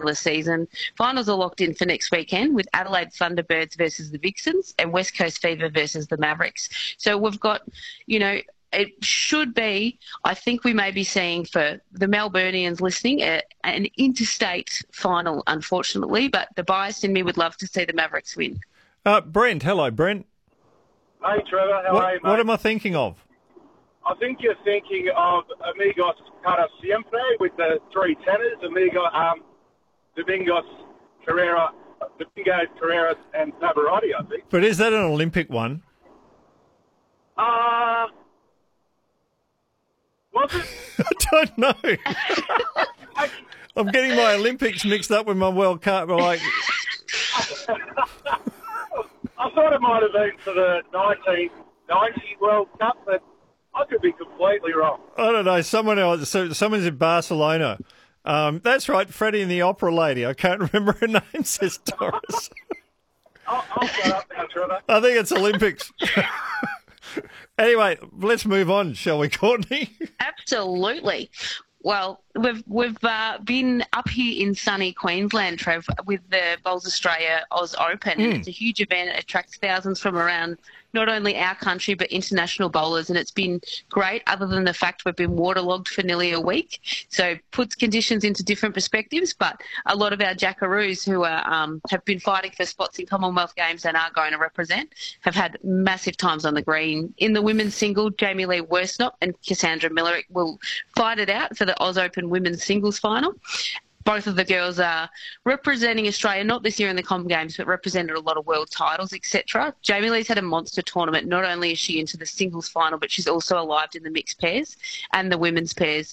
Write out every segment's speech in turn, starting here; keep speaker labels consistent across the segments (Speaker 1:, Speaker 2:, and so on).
Speaker 1: regular season. Finals are locked in for next weekend with Adelaide Thunderbirds versus the Vixens and West Coast Fever versus the Mavericks. So we've got, it should be, I think we may be seeing for the Melburnians listening, an interstate final, unfortunately, but the bias in me would love to see the Mavericks win.
Speaker 2: Brent, hello, Brent.
Speaker 3: Hey, Trevor, how are you, mate?
Speaker 2: What am I thinking of?
Speaker 3: I think you're thinking of Amigos para siempre with the three tenors, Domingos, Carrera, and Pavarotti, I think.
Speaker 2: But is that an Olympic one?
Speaker 3: Was it?
Speaker 2: I don't know. I'm getting my Olympics mixed up with my World Cup. I
Speaker 3: thought it might have been for the 1990 World Cup, but I could be completely wrong.
Speaker 2: I don't know. Someone's in Barcelona. That's right, Freddie and the Opera Lady. I can't remember her name, says Doris.
Speaker 3: I'll shut up now, Trevor.
Speaker 2: I think it's Olympics. Anyway, let's move on, shall we, Courtney?
Speaker 1: Absolutely. Well, we've been up here in sunny Queensland, Trev, with the Bowls Australia Oz Open. And it's a huge event. It attracts thousands from around not only our country but international bowlers, and it's been great other than the fact we've been waterlogged for nearly a week. So puts conditions into different perspectives, but a lot of our jackaroos who are, have been fighting for spots in Commonwealth Games and are going to represent have had massive times on the green. In the women's single, Jamie Lee Worsnop and Cassandra Millerick will fight it out for the Oz Open women's singles final. Both of the girls are representing Australia, not this year in the Com Games, but represented a lot of world titles, etc. Jamie Lee's had a monster tournament. Not only is she into the singles final, but she's also arrived in the mixed pairs and the women's pairs.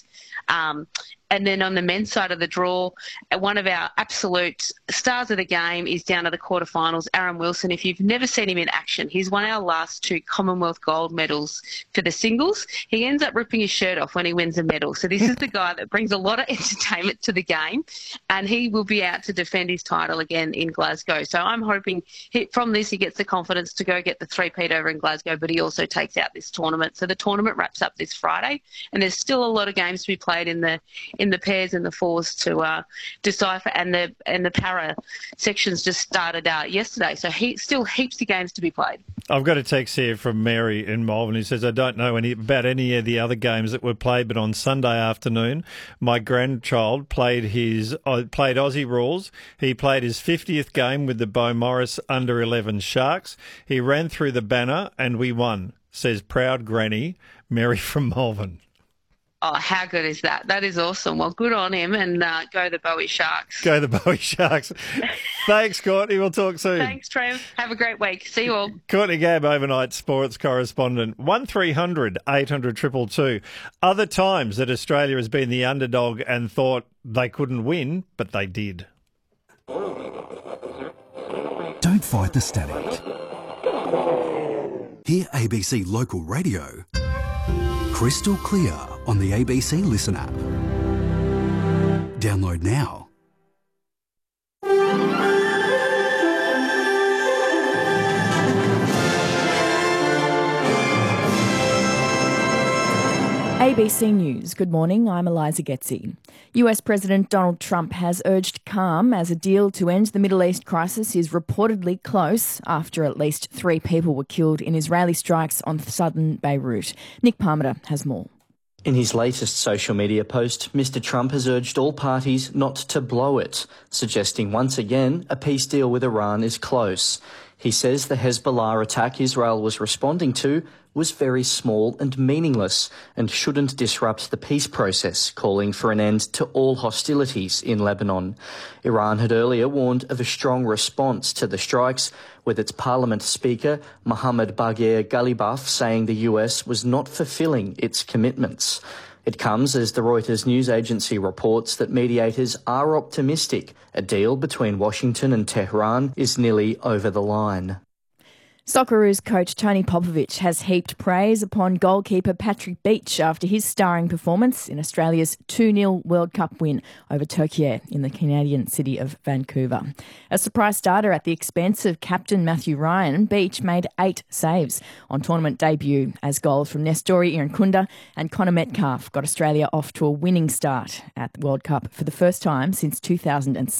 Speaker 1: And then on the men's side of the draw, one of our absolute stars of the game is down to the quarterfinals, Aaron Wilson. If you've never seen him in action, he's won our last 2 Commonwealth gold medals for the singles. He ends up ripping his shirt off when he wins a medal. So this is the guy that brings a lot of entertainment to the game, and he will be out to defend his title again in Glasgow. So I'm hoping from this he gets the confidence to go get the three-peat over in Glasgow, but he also takes out this tournament. So the tournament wraps up this Friday, and there's still a lot of games to be played in the pairs and the fours to decipher, and the para sections just started yesterday. So still heaps of games to be played.
Speaker 2: I've got a text here from Mary in Malvern who says, I don't know about any of the other games that were played, but on Sunday afternoon, my grandchild played Aussie rules. He played his 50th game with the Beau Morris under-11 Sharks. He ran through the banner and we won, says proud granny Mary from Malvern.
Speaker 1: Oh, how good is that? That is awesome. Well, good on him, and go the Bowie Sharks.
Speaker 2: Go the Bowie Sharks. Thanks, Courtney. We'll talk soon.
Speaker 1: Thanks, Trev. Have a great week. See you all.
Speaker 2: Courtney Gabb, overnight sports correspondent. 1300 800 222. Other times that Australia has been the underdog and thought they couldn't win, but they did.
Speaker 4: Don't fight the static. Hear ABC Local Radio crystal clear on the ABC Listen app. Download now.
Speaker 5: ABC News. Good morning, I'm Eliza Getzi. US President Donald Trump has urged calm as a deal to end the Middle East crisis is reportedly close after at least 3 people were killed in Israeli strikes on southern Beirut. Nick Parmenter has more.
Speaker 6: In his latest social media post, Mr. Trump has urged all parties not to blow it, suggesting once again a peace deal with Iran is close. He says the Hezbollah attack Israel was responding to was very small and meaningless and shouldn't disrupt the peace process, calling for an end to all hostilities in Lebanon. Iran had earlier warned of a strong response to the strikes, with its parliament speaker, Mohammad Bagher Ghalibaf, saying the US was not fulfilling its commitments. It comes as the Reuters news agency reports that mediators are optimistic a deal between Washington and Tehran is nearly over the line.
Speaker 5: Socceroos coach Tony Popovic has heaped praise upon goalkeeper Patrick Beach after his starring performance in Australia's 2-0 World Cup win over Turkey in the Canadian city of Vancouver. A surprise starter at the expense of captain Matthew Ryan, Beach made 8 saves on tournament debut as goals from Nestori Irankunda and Connor Metcalfe got Australia off to a winning start at the World Cup for the first time since 2006.